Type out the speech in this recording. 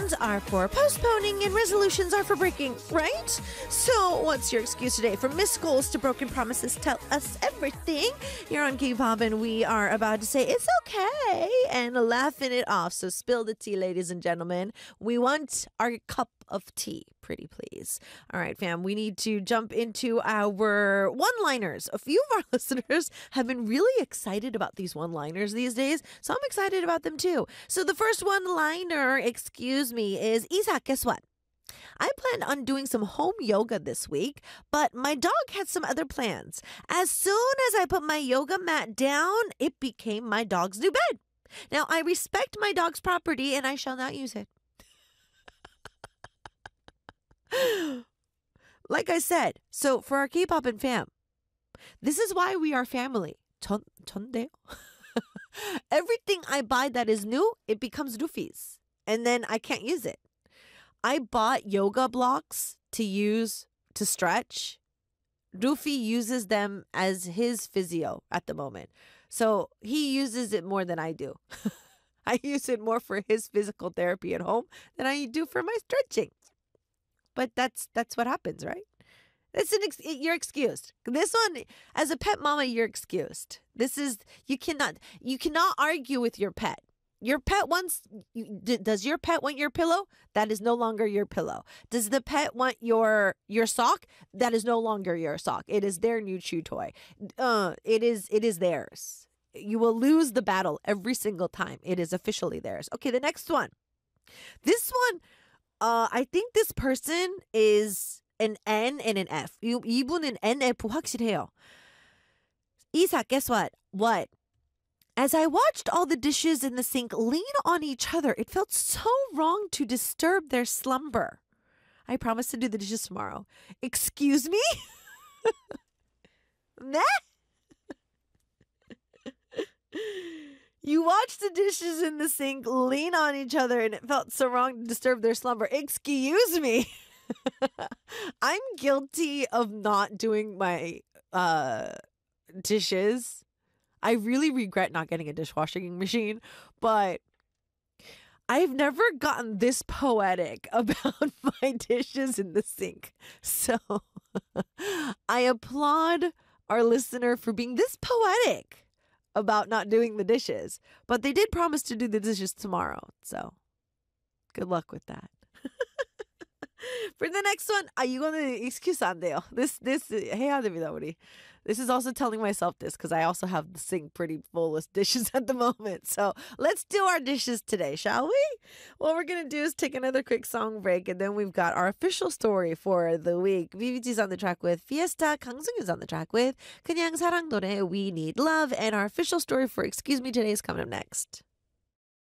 Resolutions are for postponing and resolutions are for breaking, right? So what's your excuse today? From missed goals to broken promises, tell us everything. You're on K-pop and we are about to say it's okay and laughing it off. So spill the tea, ladies and gentlemen. We want our cup of tea, pretty please. All right, fam, we need to jump into our one-liners. A few of our listeners have been really excited about these one-liners these days, so I'm excited about them too. So the first one-liner, excuse me, is Isa, guess what? I planned on doing some home yoga this week, but my dog had some other plans. As soon as I put my yoga mat down, it became my dog's new bed. Now, I respect my dog's property and I shall not use it. Like I said, so for our K-pop and fam, this is why we are family. 전데요? Everything I buy that is new, it becomes Luffy's. And then I can't use it. I bought yoga blocks to use to stretch. Luffy uses them as his physio at the moment. So he uses it more than I do. I use it more for his physical therapy at home than I do for my stretching. But that's what happens, right? You're excused. This one, as a pet mama, you're excused. You cannot argue with your pet. Your pet does your pet want your pillow? That is no longer your pillow. Does the pet want your sock? That is no longer your sock. It is their new chew toy. It is theirs. You will lose the battle every single time. It is officially theirs. Okay, the next one. This one, I think this person is an N and an F. 이분은 NF 확실해요. Isa, guess what? What? As I watched all the dishes in the sink lean on each other, it felt so wrong to disturb their slumber. I promise to do the dishes tomorrow. Excuse me? Nah? You watched the dishes in the sink lean on each other and it felt so wrong to disturb their slumber. Excuse me. I'm guilty of not doing my dishes. I really regret not getting a dishwashing machine, but I've never gotten this poetic about my dishes in the sink. So I applaud our listener for being this poetic about not doing the dishes. But they did promise to do the dishes tomorrow. So good luck with that. For the next one, 이거는 excuse 안 돼요. This 해야 됩니다, 우리. This is also telling myself this because I also have the sink pretty full with dishes at the moment. So let's do our dishes today, shall we? What we're going to do is take another quick song break and then we've got our official story for the week. BBT's on the track with Fiesta. 강승윤's on the track with 그냥 사랑 노래 We Need Love. And our official story for Excuse Me today is coming up next.